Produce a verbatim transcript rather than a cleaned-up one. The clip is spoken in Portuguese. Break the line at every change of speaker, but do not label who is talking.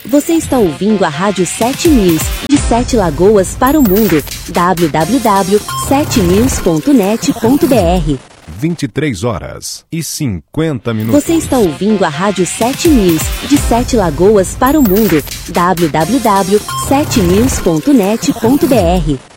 Você está ouvindo a Rádio sete News, de Sete Lagoas para o mundo. w w w ponto sete news ponto net ponto b r.
vinte e três horas e cinquenta minutos.
Você está ouvindo a Rádio sete News, de Sete Lagoas para o mundo. w w w ponto sete news ponto net ponto b r.